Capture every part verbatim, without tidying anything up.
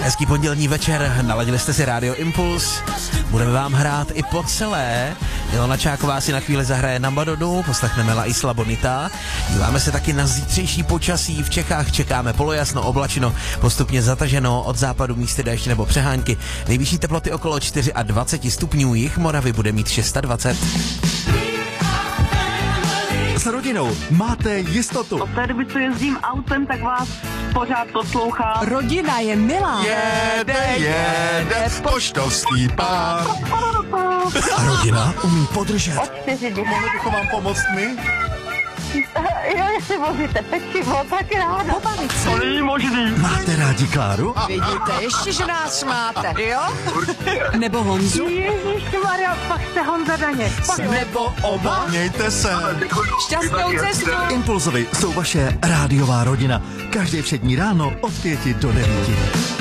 Hezký pondělní večer, naladili jste si Rádio Impuls. Budeme vám hrát i po celé. Ilona Čáková si na chvíli zahraje na Madonu, poslechneme La Isla Bonita. Díváme se taky na zítřejší počasí. V Čechách čekáme polojasno, oblačino, postupně zataženo, od západu místy déšť nebo přehánky. Nejvyšší teploty okolo dvacet čtyři stupňů, jih Moravy bude mít dvacet šest. S rodinou máte jistotu. Od té doby, co jezdím autem, tak vás pořád poslouchám. Rodina je milá. Jede, jede, poštovský pár. A rodina umí podržet. Od čtyři dny. Mohli bychom vám pomoct my? Jo, jestli vozíte pečivo, tak ráda. Pobavit se. To není možný. Máte rádi Kláru? Vidíte, ještě, že nás máte, jo? Nebo Honzu? Ježišmarja, pak jste Honza Daněk. Nebo oba? Mějte se. Šťastnou cestu. Impulzovi jsou vaše rádiová rodina. Každé všední ráno od pěti do devíti.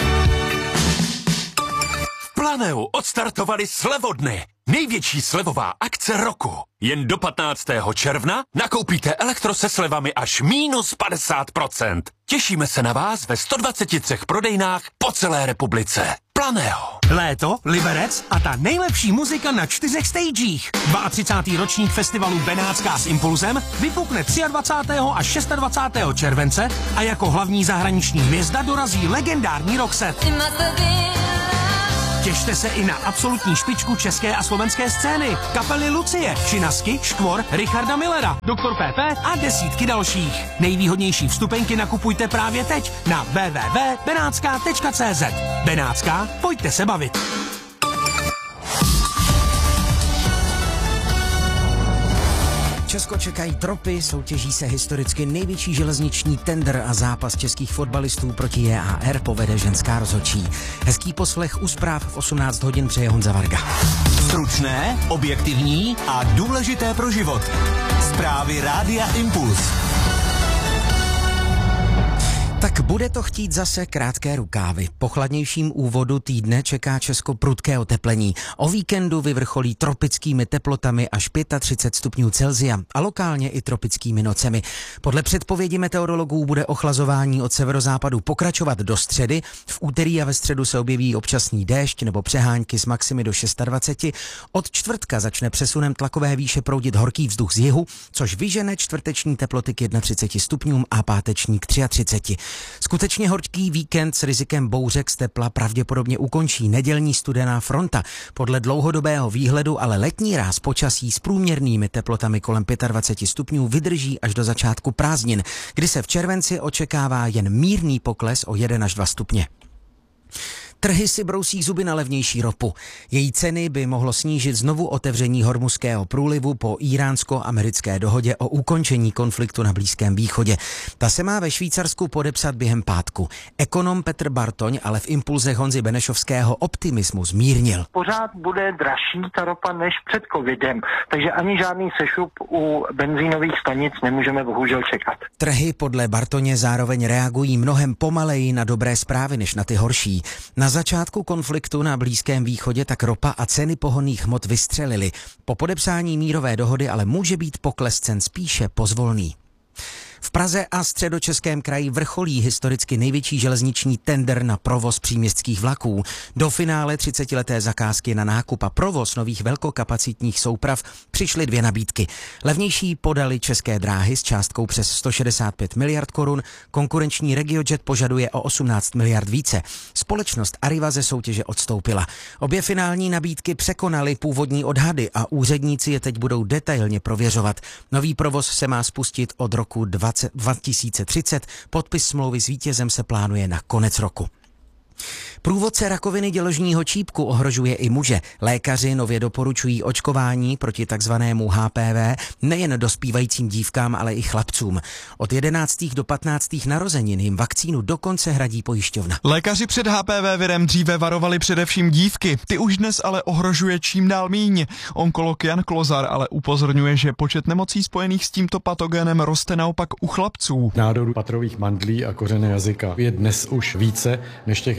V Planeu odstartovali slevodny. Největší slevová akce roku. Jen do patnáctého června nakoupíte elektro se slevami až mínus padesát procent. Těšíme se na vás ve sto dvaceti třech prodejnách po celé republice. Planeo. Léto, Liberec a ta nejlepší muzika na čtyřech stagech. třicátý druhý ročník festivalu Benátská s Impulzem vypukne dvacátého třetího až dvacátého šestého července a jako hlavní zahraniční hvězda dorazí legendární Roxette. Těšte se i na absolutní špičku české a slovenské scény. Kapely Lucie, Činasky, Škvor, Richarda Millera, Doktor P P a desítky dalších. Nejvýhodnější vstupenky nakupujte právě teď na w w w tečka benátská tečka cé zet. Benátská, pojďte se bavit. Česko čekají tropy, soutěží se historicky největší železniční tender a zápas českých fotbalistů proti J A R povede ženská rozhodčí. Hezký poslech u zpráv v osmnáct hodin přeje Honza Varga. Stručné, objektivní a důležité pro život. Zprávy Rádia Impuls. Tak bude to chtít zase krátké rukávy. Po chladnějším úvodu týdne čeká Česko prudké oteplení. O víkendu vyvrcholí tropickými teplotami až třicet pět stupňů Celsia a lokálně i tropickými nocemi. Podle předpovědi meteorologů bude ochlazování od severozápadu pokračovat do středy. V úterý a ve středu se objeví občasný déšť nebo přehánky s maximy do dvacet šest. Od čtvrtka začne přesunem tlakové výše proudit horký vzduch z jihu, což vyžene čtvrteční teploty k třiceti jedné stupňům a páteční k třiceti třem. Skutečně horký víkend s rizikem bouřek z tepla pravděpodobně ukončí nedělní studená fronta. Podle dlouhodobého výhledu ale letní ráz počasí s průměrnými teplotami kolem dvacet pět stupňů vydrží až do začátku prázdnin, kdy se v červenci očekává jen mírný pokles o jeden až dva stupně. Trhy si brousí zuby na levnější ropu. Její ceny by mohlo snížit znovu otevření Hormuzského průlivu po iránsko-americké dohodě o ukončení konfliktu na Blízkém východě. Ta se má ve Švýcarsku podepsat během pátku. Ekonom Petr Bartoň ale v impulzech Honzy Benešovského optimismus zmírnil. Pořád bude dražší ta ropa než před covidem, takže ani žádný sešup u benzínových stanic nemůžeme bohužel čekat. Trhy podle Bartoně zároveň reagují mnohem pomaleji na dobré zprávy než na ty horší. Na začátku konfliktu na Blízkém východě tak ropa a ceny pohonných hmot vystřelily. Po podepsání mírové dohody ale může být pokles cen spíše pozvolný. V Praze a Středočeském kraji vrcholí historicky největší železniční tender na provoz příměstských vlaků. Do finále třicetileté zakázky na nákup a provoz nových velkokapacitních souprav přišly dvě nabídky. Levnější podali České dráhy s částkou přes sto šedesát pět miliard korun, konkurenční RegioJet požaduje o osmnáct miliard více. Společnost Arriva ze soutěže odstoupila. Obě finální nabídky překonaly původní odhady a úředníci je teď budou detailně prověřovat. Nový provoz se má spustit od roku dva tisíce třicet, podpis smlouvy s vítězem se plánuje na konec roku. Průvodce rakoviny děložního čípku ohrožuje i muže. Lékaři nově doporučují očkování proti takzvanému H P V nejen dospívajícím dívkám, ale i chlapcům. Od jedenáctých do patnáctých narozenin jim vakcínu dokonce hradí pojišťovna. Lékaři před H P V virem dříve varovali především dívky, ty už dnes ale ohrožuje čím dál míň. Onkolog Jan Klozar ale upozorňuje, že počet nemocí spojených s tímto patogénem roste naopak u chlapců. Nádorů patrových mandlí a kořene jazyka je dnes už více než těch nádorů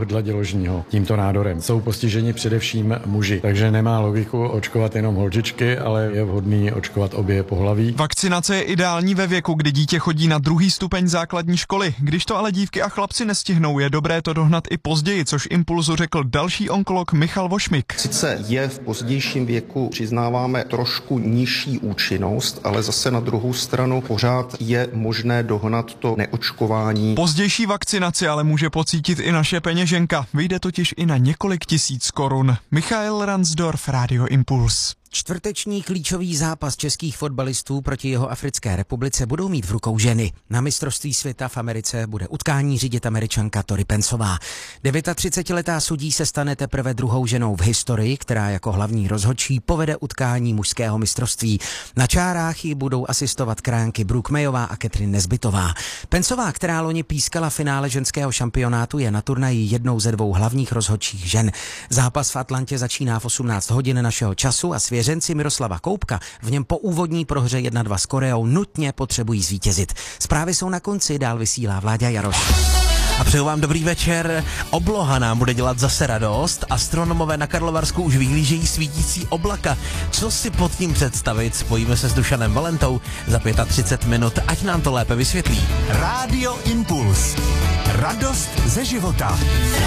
hrdla děložního tímto nádorem. Jsou postiženi především muži, takže nemá logiku očkovat jenom holčičky, ale je vhodný očkovat obě pohlaví. Vakcinace je ideální ve věku, kdy dítě chodí na druhý stupeň základní školy. Když to ale dívky a chlapci nestihnou, je dobré to dohnat i později, což Impulzu řekl další onkolog Michal Vošmik. Sice je v pozdějším věku, přiznáváme, trošku nižší účinnost, ale zase na druhou stranu pořád je možné dohnat to neočkování. Pozdější vakcinaci ale může pocítit i naše peněženka. Vyjde totiž i na několik tisíc korun. Michael Ransdorf, Radio Impuls. Čtvrteční klíčový zápas českých fotbalistů proti jeho Africké republice budou mít v rukou ženy. Na mistrovství světa v Americe bude utkání řídit Američanka Tori Pensová. třicetiletá sudí se stane teprve druhou ženou v historii, která jako hlavní rozhodčí povede utkání mužského mistrovství. Na čárách ji budou asistovat kránky Brooke Mayová a Catherine Nesbitová. Pensová, která loni pískala finále ženského šampionátu, je na turnaji jednou ze dvou hlavních rozhodčích žen. Zápas v Atlantě začíná v osmnáct hodin našeho času a svěřenci Miroslava Koupka v něm po úvodní prohře jedna dva s Koreou nutně potřebují zvítězit. Zprávy jsou na konci, dál vysílá Vláďa Jaroš. A přeju vám dobrý večer. Obloha nám bude dělat zase radost. Astronomové na Karlovarsku už vyhlížejí svítící oblaka. Co si pod tím představit? Spojíme se s Dušanem Valentou za třicet pět minut, ať nám to lépe vysvětlí. Rádio Impuls. Radost ze života.